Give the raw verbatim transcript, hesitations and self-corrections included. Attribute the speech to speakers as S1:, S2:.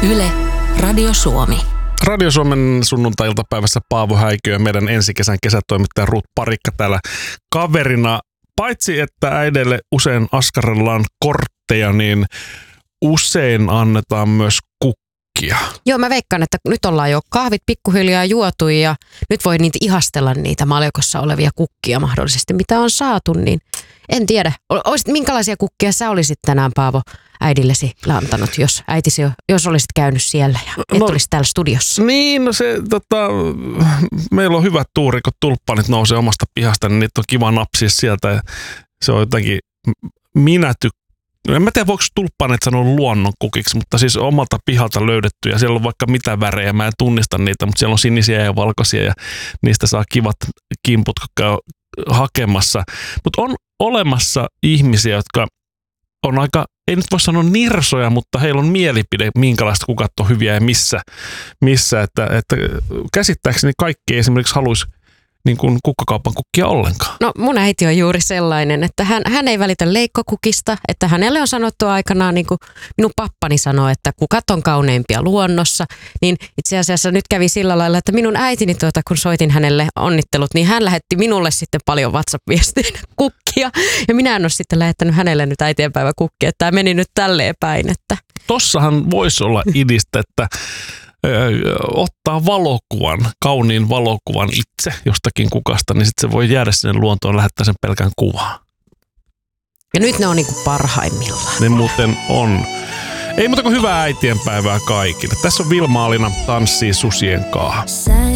S1: Yle, Radio Suomi.
S2: Radio Suomen sunnuntai-iltapäivässä Paavo Häikö ja meidän ensi kesän kesätoimittaja Ruut Parikka täällä kaverina. Paitsi että äidille usein askarellaan kortteja, niin usein annetaan myös kukkia.
S3: Joo, mä veikkaan, että nyt ollaan jo kahvit pikkuhiljaa juotu ja nyt voi niitä ihastella niitä maljokossa olevia kukkia mahdollisesti, mitä on saatu, niin en tiedä. Olisit, minkälaisia kukkia sä olisit tänään, Paavo, äidillesi antanut, jos äitisi, jos olisit käynyt siellä ja et
S2: no,
S3: olisi täällä studiossa?
S2: Niin, no se, tota, meillä on hyvät tuuri, kun tulppanit nousee omasta pihasta, niin niitä on kiva napsia sieltä ja se on jotenkin, minä tykkään. En mä tiedä, voiko tulppanit sanoa luonnonkukiksi, mutta siis omalta pihalta löydetty ja siellä on vaikka mitä värejä, mä en tunnista niitä, mutta siellä on sinisiä ja valkoisia ja niistä saa kivat kimput, kun käy hakemassa. Mutta on olemassa ihmisiä, jotka on aika, ei nyt voi sanoa nirsoja, mutta heillä on mielipide, minkälaista kukat on hyviä ja missä. missä että, että käsittääkseni kaikki esimerkiksi haluaisi niin kuin kukkakaupan kukkia ollenkaan.
S3: No mun äiti on juuri sellainen, että hän, hän ei välitä leikkokukista, että hänelle on sanottu aikanaan, niin kuin minun pappani sanoi, että kukat on kauneimpia luonnossa, niin itse asiassa nyt kävi sillä lailla, että minun äitini, tuota, kun soitin hänelle onnittelut, niin hän lähetti minulle sitten paljon WhatsApp-viestiin kukkia, ja minä en ole sitten lähettänyt hänelle nyt äitienpäivä kukkia, että tämä meni nyt tälleen päin, että
S2: tossahan voisi olla idistä, että ottaa valokuvan, kauniin valokuvan itse jostakin kukasta, niin sitten se voi jäädä sinne luontoon, lähettää sen pelkän kuvaan.
S3: Ja nyt ne on niinku parhaimmillaan.
S2: Ne muuten on. Ei muuta kuin hyvää äitienpäivää kaikille. Tässä on Vilma Alina tanssii susien kaa.